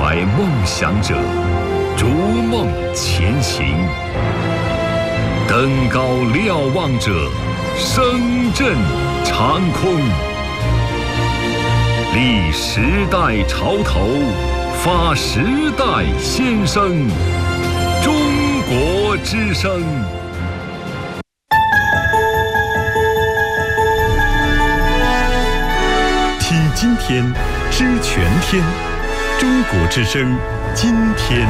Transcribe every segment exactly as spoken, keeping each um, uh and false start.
怀梦想者逐梦前行，登高瞭望者声震长空。立时代潮头，发时代先声。中国之声。 听今天，知全天。中国之声，今天。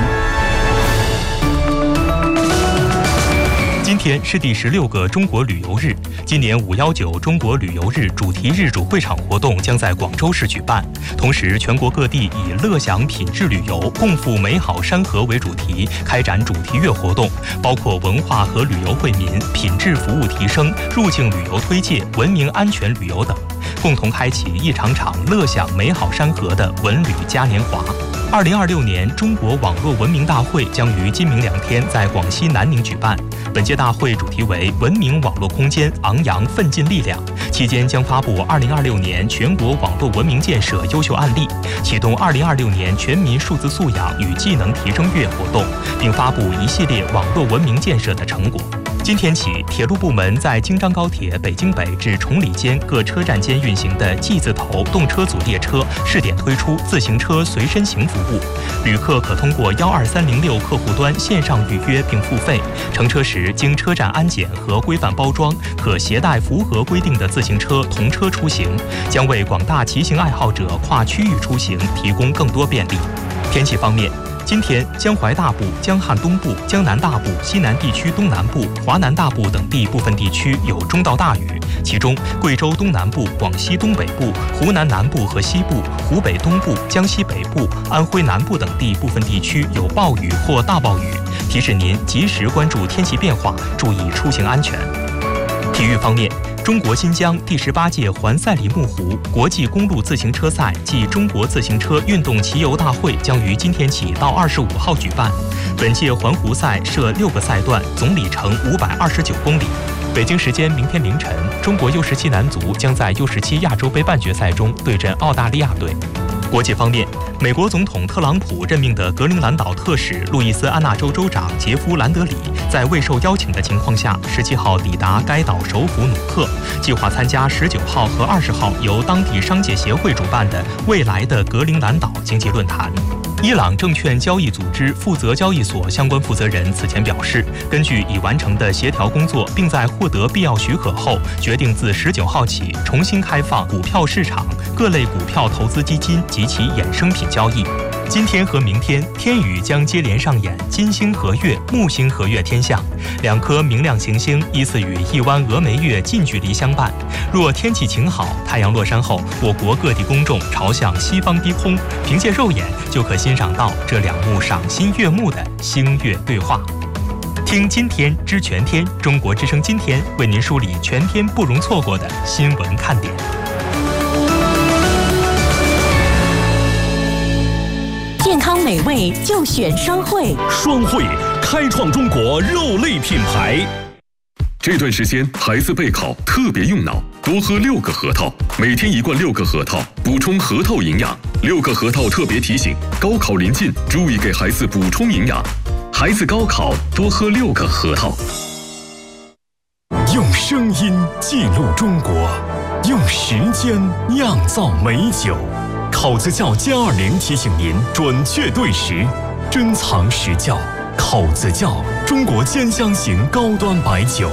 今天是第十六个中国旅游日。今年五一九中国旅游日主题日主会场活动将在广州市举办，同时全国各地以乐享品质旅游、共赴美好山河为主题开展主题月活动，包括文化和旅游惠民、品质服务提升、入境旅游推介、文明安全旅游等，共同开启一场场乐享美好山河的文旅嘉年华。二零二六年中国网络文明大会将于今明两天在广西南宁举办。本届大会主题为文明网络空间，昂扬奋进力量。期间将发布二零二六年全国网络文明建设优秀案例，启动二零二六年全民数字素养与技能提升月活动，并发布一系列网络文明建设的成果。今天起，铁路部门在京张高铁北京北至崇礼间各车站间运行的 G 字头动车组列车试点推出自行车随身行服务，旅客可通过一二三零六客户端线上预约并付费，乘车时经车站安检和规范包装，可携带符合规定的自行车同车出行，将为广大骑行爱好者跨区域出行提供更多便利。天气方面，今天，江淮大部、江汉东部、江南大部、西南地区东南部、华南大部等地部分地区有中到大雨，其中贵州东南部、广西东北部、湖南南部和西部、湖北东部、江西北部、安徽南部等地部分地区有暴雨或大暴雨，提示您及时关注天气变化，注意出行安全。体育方面，中国新疆第十八届环赛里木湖国际公路自行车赛暨中国自行车运动骑游大会将于今天起到二十五号举办。本届环湖赛设六个赛段，总里程五百二十九公里。北京时间明天凌晨，中国 U 十七男足将在 U 十七亚洲杯半决赛中对阵澳大利亚队。国际方面，美国总统特朗普任命的格陵兰岛特使路易斯安那州州长杰夫·兰德里，在未受邀请的情况下，十七号抵达该岛首府努克，计划参加十九号和二十号由当地商界协会主办的未来的格陵兰岛经济论坛。伊朗证券交易组织负责交易所相关负责人此前表示，根据已完成的协调工作，并在获得必要许可后，决定自十九号起重新开放股票市场、各类股票投资基金及其衍生品交易。今天和明天，天宇将接连上演金星合月、木星合月天象，两颗明亮行星依次与一弯峨眉月近距离相伴。若天气晴好，太阳落山后，我国各地公众朝向西方低空，凭借肉眼就可欣赏到这两幕赏心悦目的星月对话。听今天知全天，中国之声今天为您梳理全天不容错过的新闻看点。 健康美味就选双汇， 双汇开创中国肉类品牌。 这段时间孩子备考特别用脑，多喝六个核桃，每天一罐六个核桃，补充核桃营养。六个核桃特别提醒：高考临近，注意给孩子补充营养。孩子高考多喝六个核桃。 用声音记录中国，用时间酿造美酒。考子窖歼二零提醒您准确对时，珍藏实窖。考子窖，中国兼香型高端白酒。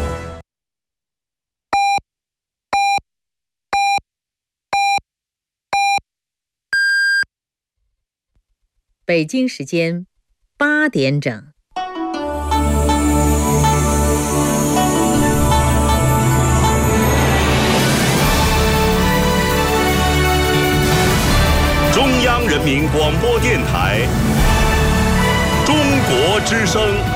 北京时间八点整。 中央人民广播电台，中国之声。